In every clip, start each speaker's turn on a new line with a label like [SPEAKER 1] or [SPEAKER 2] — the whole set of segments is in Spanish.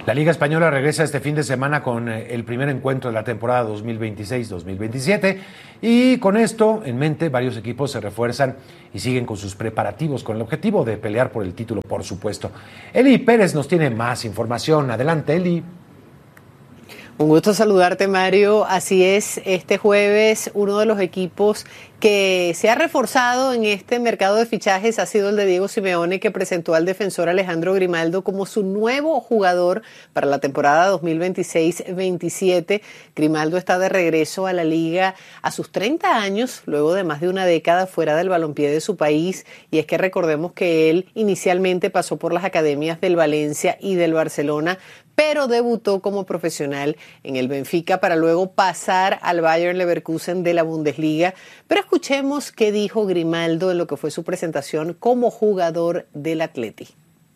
[SPEAKER 1] La Liga Española regresa este fin de semana con el primer encuentro de la temporada 2026-2027 y con esto en mente varios equipos se refuerzan y siguen con sus preparativos con el objetivo de pelear por el título, por supuesto. Eli Pérez nos tiene más información. Adelante, Eli.
[SPEAKER 2] Un gusto saludarte, Mario. Así es, este jueves uno de los equipos que se ha reforzado en este mercado de fichajes ha sido el de Diego Simeone, que presentó al defensor Alejandro Grimaldo como su nuevo jugador para la temporada 2026-27. Grimaldo está de regreso a la liga a sus 30 años, luego de más de una década fuera del balompié de su país, y es que recordemos que él inicialmente pasó por las academias del Valencia y del Barcelona, pero debutó como profesional en el Benfica para luego pasar al Bayer Leverkusen de la Bundesliga. Pero escuchemos qué dijo Grimaldo en lo que fue su presentación como jugador del Atleti.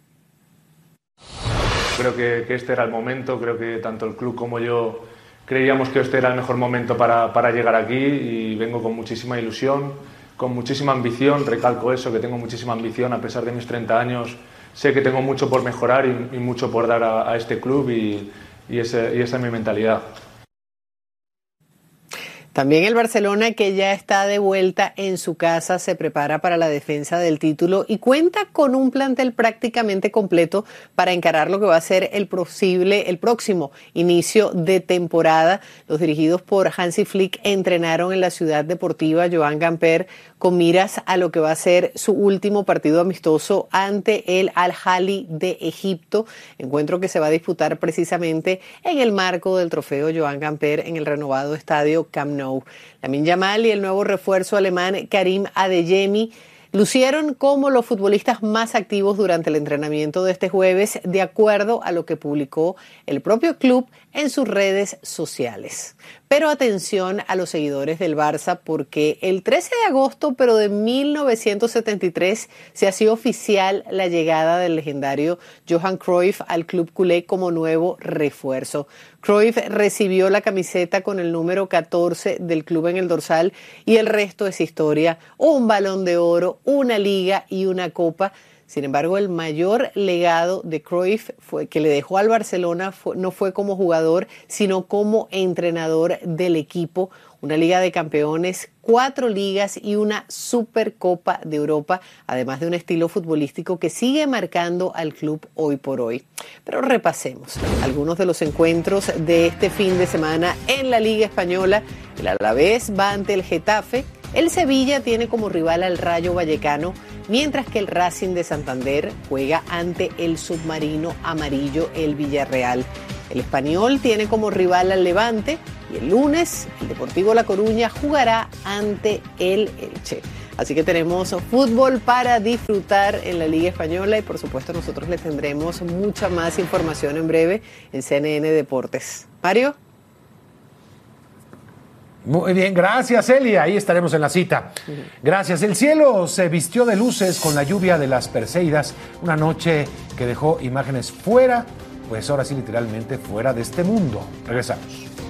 [SPEAKER 3] Creo que este era el momento, creo que tanto el club como yo creíamos que este era el mejor momento para llegar aquí, y vengo con muchísima ilusión, con muchísima ambición. Recalco eso, que tengo muchísima ambición a pesar de mis 30 años. Sé que tengo mucho por mejorar y mucho por dar a este club, y esa es mi mentalidad.
[SPEAKER 2] También el Barcelona, que ya está de vuelta en su casa, se prepara para la defensa del título y cuenta con un plantel prácticamente completo para encarar lo que va a ser el próximo inicio de temporada. Los dirigidos por Hansi Flick entrenaron en la ciudad deportiva Joan Gamper con miras a lo que va a ser su último partido amistoso ante el Al-Ahly de Egipto, encuentro que se va a disputar precisamente en el marco del trofeo Joan Gamper en el renovado estadio Camp Nou. Lamine Yamal y el nuevo refuerzo alemán Karim Adeyemi lucieron como los futbolistas más activos durante el entrenamiento de este jueves, de acuerdo a lo que publicó el propio club en sus redes sociales. Pero atención a los seguidores del Barça, porque el 13 de agosto, pero de 1973, se hacía oficial la llegada del legendario Johan Cruyff al club culé como nuevo refuerzo. Cruyff recibió la camiseta con el número 14 del club en el dorsal, y el resto es historia: un Balón de Oro, una Liga y una Copa. Sin embargo, el mayor legado de Cruyff que le dejó al Barcelona no fue como jugador, sino como entrenador del equipo. Una Liga de Campeones, 4 ligas y una Supercopa de Europa, además de un estilo futbolístico que sigue marcando al club hoy por hoy. Pero repasemos algunos de los encuentros de este fin de semana en la Liga Española. El Alavés va ante el Getafe. El Sevilla tiene como rival al Rayo Vallecano, mientras que el Racing de Santander juega ante el submarino amarillo, el Villarreal. El Español tiene como rival al Levante, y el lunes el Deportivo La Coruña jugará ante el Elche. Así que tenemos fútbol para disfrutar en la Liga Española, y por supuesto nosotros les tendremos mucha más información en breve en CNN Deportes. Mario.
[SPEAKER 1] Muy bien, gracias, Eli. Ahí estaremos en la cita. Gracias. El cielo se vistió de luces con la lluvia de las Perseidas, una noche que dejó imágenes fuera, pues ahora sí literalmente fuera de este mundo. Regresamos.